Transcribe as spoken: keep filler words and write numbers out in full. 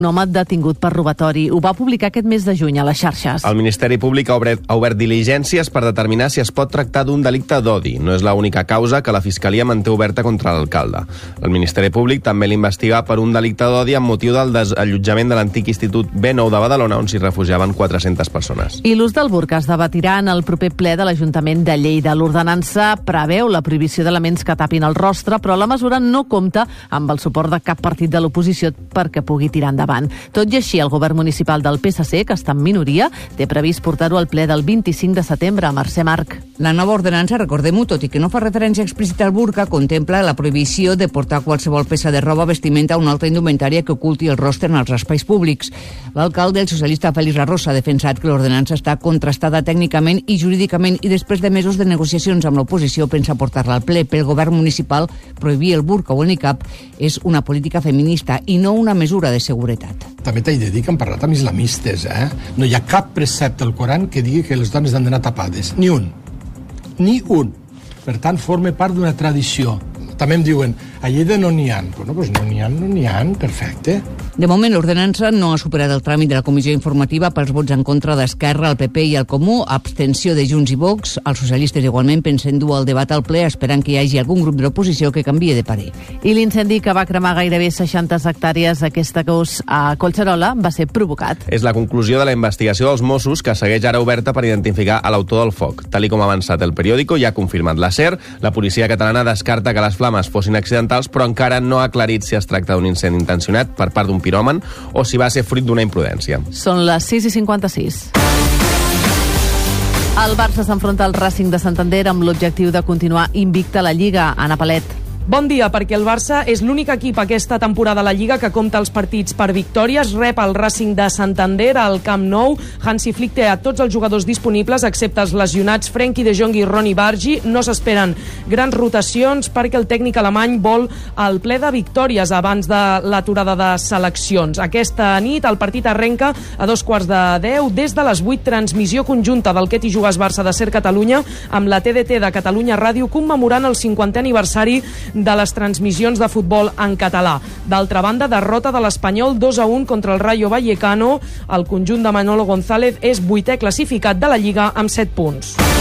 Un home detingut per robatori. Ho va publicar aquest mes de juny a les xarxes. El Ministeri Públic ha obert, ha obert diligències per determinar si es pot tractar d'un delicte d'odi. No és l'única causa que la Fiscalia manté oberta contra l'alcalde. El Ministeri Públic també l'investiga per un delicte d'odi amb motiu del desallotjament de l'antic Institut B nou de Badalona, on s'hi refugiaven quatre-centes persones. I l'ús del burca es debatirà en el proper ple de l'Ajuntament de Lleida. L'ordenança preveu la prohibició d'elements que tapin el rostre, però la mesura no compta amb el suport de cap partit de l'oposició perquè pugui tirar endavant. Tot i així, el govern municipal del P S C, que està en minoria, té previst portar-ho al ple del vint-i-cinc de setembre a Mercè Marc. La nova ordenança, recordem-ho, tot i que no fa referència explícita al burca, contempla la prohibició de portar qualsevol peça de roba, vestimenta o una altra indumentària que oculti el rostre en els espais públics. L'alcalde, el socialista Félix Larrosa, ha defensat que l'ordenança està contrastada tècnicament i jurídicament i després de mesos de negociacions amb l'oposició pensa portar-la al ple. Pel govern municipal, prohibir el burca o el nicab és una política feminista i no una mesura de seguretat. També t'he de dir que han parlat amb islamistes, eh? No hi ha cap precepte al Coran que digui que les dones han d'anar tapades. Ni un. Ni un. Per tant, forma part d'una tradició. També em diuen, a Lleida no n'hi ha. Bueno, doncs no n'hi ha, no n'hi ha, perfecte. De moment, l'ordenança no ha superat el tràmit de la comissió informativa pels vots en contra d'Esquerra, el P P i el Comú, abstenció de Junts i Vox. Els socialistes igualment pensen dur el debat al ple esperant que hi hagi algun grup de l'oposició que canvie de parer. I l'incendi que va cremar gairebé seixanta hectàrees aquest agost a Collserola va ser provocat. És la conclusió de la investigació dels Mossos, que segueix ara oberta per identificar l'autor del foc. Tal com ha avançat el periòdico i ha confirmat la SER, la policia catalana descarta que les flames fossin accidentals, però encara no ha aclarit si es tracta d'un incendi intencionat per part d'un piròman o si va ser fruit d'una imprudència. Són les sis i cinquanta-sis. El Barça s'enfronta al Racing de Santander amb l'objectiu de continuar invicta a la Lliga. Anna Palet. Bon dia, perquè el Barça és l'únic equip aquesta temporada a la Lliga que compta els partits per victòries. Rep el Racing de Santander al Camp Nou. Hansi Flick té a tots els jugadors disponibles, excepte els lesionats Frenkie de Jong i Ronny Bargi. No s'esperen grans rotacions perquè el tècnic alemany vol el ple de victòries abans de l'aturada de seleccions. Aquesta nit el partit arrenca a dos quarts de deu. Des de les vuit, transmissió conjunta del Que t'hi jugues Barça de Ser Catalunya amb la T D T de Catalunya Ràdio, commemorant el cinquantè aniversari de les transmissions de futbol en català. D'altra banda, derrota de l'Espanyol dos a un contra el Rayo Vallecano. El conjunt de Manolo González és vuitè classificat de la Lliga amb set punts.